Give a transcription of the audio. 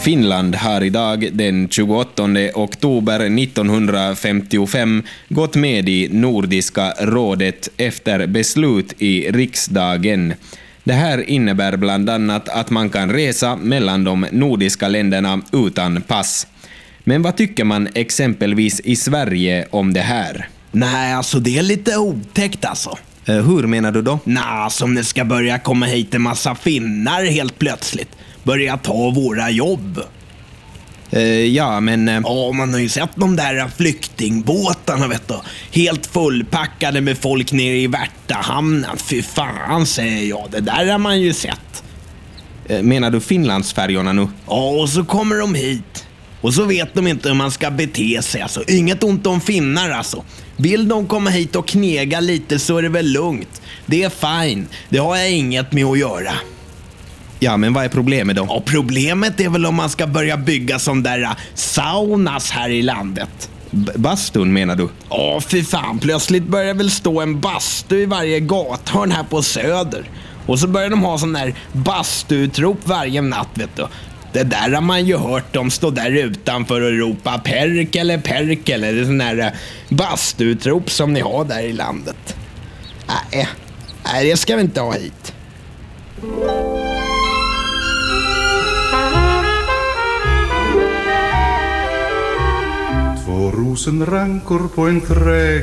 Finland har idag den 28 oktober 1955 gått med i Nordiska rådet efter beslut i riksdagen. Det här innebär bland annat att man kan resa mellan de nordiska länderna utan pass. Men vad tycker man exempelvis i Sverige om det här? Nej, alltså det är lite otäckt alltså. Hur menar du då? Nej, som det ska börja komma hit en massa finnar helt plötsligt. Börja ta våra jobb. Ja, men... Ja, man har ju sett de där flyktingbåtarna, vet du. Helt fullpackade med folk nere i Värtahamnen. Fy fan, säger jag. Det där har man ju sett. Menar du Finlandsfärjorna nu? Ja, och så kommer de hit. Och så vet de inte hur man ska bete sig. Alltså, inget ont om finnar alltså. Vill de komma hit och knega lite så är det väl lugnt. Det är fine. Det har jag inget med att göra. Ja, men vad är problemet då? Ja, problemet är väl om man ska börja bygga som där saunas här i landet. Bastun menar du? Ja, fy fan. Plötsligt börjar väl stå en bastu i varje gathörn här på Söder. Och så börjar de ha sån där bastuutrop varje natt, vet du. Det där har man ju hört dem stå där utanför och ropa perkele, perkele. Det är sån där bastuutrop som ni har där i landet. Nej, det ska vi inte ha hit. Två rosenrankor på en träd